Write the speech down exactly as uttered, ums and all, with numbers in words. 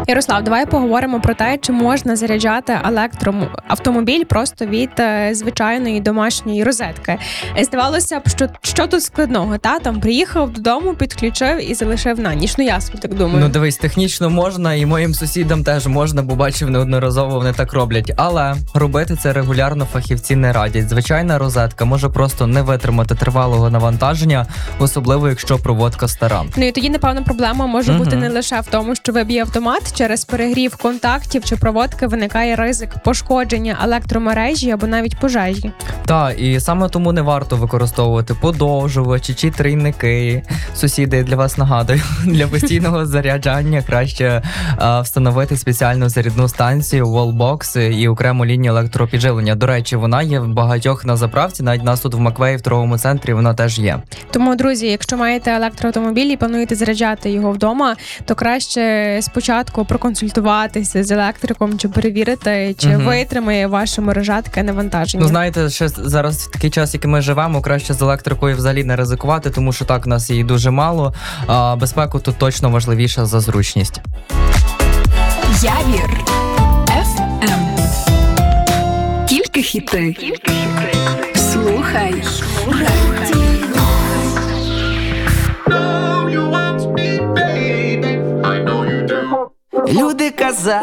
Ярослав, давай поговоримо про те, чи можна заряджати електроавтомобіль просто від е, звичайної домашньої розетки. Е, Здавалося б, що, що тут складного, та? Там приїхав додому, підключив і залишив на ніч. Ну, я собі так думаю. Ну, дивись, технічно можна, і моїм сусідам теж можна, бо бачив неодноразово, вони так роблять. Але робити це регулярно фахівці не радять. Звичайна розетка може просто не витримати тривалого навантаження, особливо якщо проводка стара. Ну і тоді, напевно, проблема може Мгм. бути не лише в тому, що виб'є автомат, через перегрів контактів чи проводки виникає ризик пошкодження електромережі або навіть пожежі. Так, і саме тому не варто використовувати подовжувачі чи трійники. Сусіди, для вас нагадую, для постійного заряджання краще а, встановити спеціальну зарядну станцію, wallbox і окрему лінію електропідживлення. До речі, вона є в багатьох на заправці, навіть у нас тут в Маквеї в торговому центрі вона теж є. Тому, друзі, якщо маєте електроавтомобіль і плануєте заряджати його вдома, то краще спочатку проконсультуватися з електриком, чи перевірити, чи Мгм. витримає ваша мережа таке навантаження. Ну, знаєте, ще зараз в такий час, який ми живемо, краще з електрикою взагалі не ризикувати, тому що так, у нас її дуже мало, а безпеку тут точно важливіша за зручність. Явір. Еф Ем. Тільки хіти. Слухай. Люди казали.